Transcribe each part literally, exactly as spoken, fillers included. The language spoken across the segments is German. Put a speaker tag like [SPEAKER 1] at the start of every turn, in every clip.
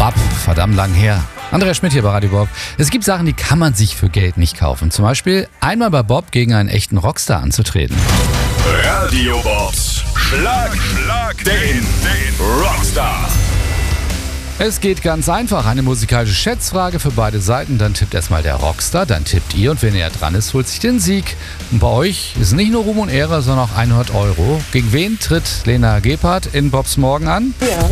[SPEAKER 1] Bob, verdammt lang her. Andreas Schmidt hier bei Radio Bob. Es gibt Sachen, die kann man sich für Geld nicht kaufen. Zum Beispiel einmal bei Bob gegen einen echten Rockstar anzutreten.
[SPEAKER 2] Radio Bobs Schlag, Schlag den, den Rockstar.
[SPEAKER 1] Es geht ganz einfach. Eine musikalische Schätzfrage für beide Seiten. Dann tippt erstmal der Rockstar, dann tippt ihr und wer näher dran ist, holt sich den Sieg. Und bei euch ist nicht nur Ruhm und Ehre, sondern auch hundert Euro. Gegen wen tritt Lena Gebhardt in Bobs Morgen an?
[SPEAKER 3] Ja.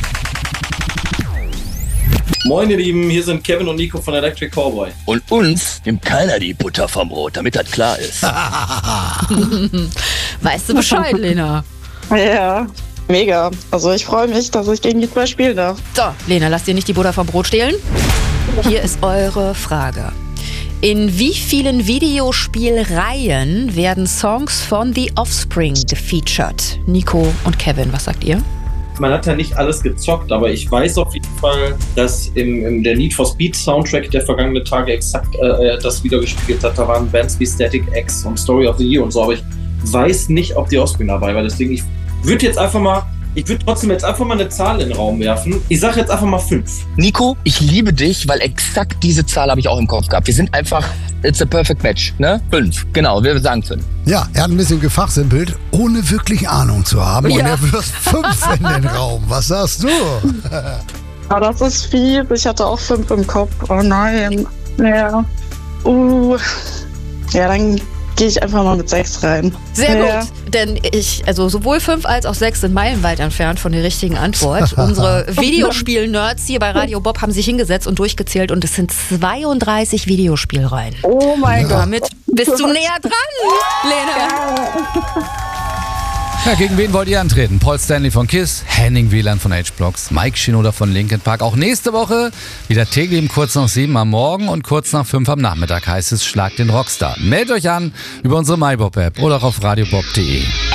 [SPEAKER 4] Moin ihr Lieben, hier sind Kevin und Nico von Electric Cowboy.
[SPEAKER 5] Und uns nimmt keiner die Butter vom Brot, damit das klar ist.
[SPEAKER 3] Weißt du Bescheid, Lena?
[SPEAKER 6] Ja, mega. Also ich freue mich, dass ich gegen die zwei spielen darf.
[SPEAKER 3] So, Lena, lass dir nicht die Butter vom Brot stehlen. Hier ist eure Frage. In wie vielen Videospielreihen werden Songs von The Offspring gefeatured? Nico und Kevin, was sagt ihr?
[SPEAKER 4] Man hat ja nicht alles gezockt, aber ich weiß auf jeden Fall, dass im, im der Need for Speed Soundtrack der vergangenen Tage exakt äh, das wieder gespielt hat. Da waren Bands wie Static X und Story of the Year und so, aber ich weiß nicht, ob die Offspring dabei war. Deswegen, ich würde jetzt einfach mal, ich würde trotzdem jetzt einfach mal eine Zahl in den Raum werfen. Ich sage jetzt einfach mal fünf.
[SPEAKER 5] Nico, ich liebe dich, weil exakt diese Zahl habe ich auch im Kopf gehabt. Wir sind einfach, it's a perfect match, ne? Fünf, genau, wir sagen fünf.
[SPEAKER 7] Ja, er hat ein bisschen gefachsimpelt, ohne wirklich Ahnung zu haben.
[SPEAKER 3] Ja.
[SPEAKER 7] Und er wirft fünf in den Raum. Was sagst du?
[SPEAKER 6] Aber das ist fies. Ich hatte auch fünf im Kopf. Oh nein. Ja. Uh. Ja, dann gehe ich einfach mal mit sechs rein.
[SPEAKER 3] Sehr
[SPEAKER 6] ja.
[SPEAKER 3] gut, denn ich, also sowohl fünf als auch sechs sind meilenweit entfernt von der richtigen Antwort. Unsere Videospiel-Nerds hier bei Radio Bob haben sich hingesetzt und durchgezählt und es sind zweiunddreißig Videospielreihen.
[SPEAKER 6] Oh mein
[SPEAKER 7] Ja.
[SPEAKER 6] Gott.
[SPEAKER 3] Damit bist du näher dran, Lena.
[SPEAKER 1] Ja, gegen wen wollt ihr antreten? Paul Stanley von Kiss, Henning Wieland von H-Blocks, Mike Shinoda von Linkin Park. Auch nächste Woche wieder täglich um kurz nach sieben am Morgen und kurz nach fünf am Nachmittag heißt es Schlag den Rockstar. Meldet euch an über unsere MyBob-App oder auch auf radiobob punkt de.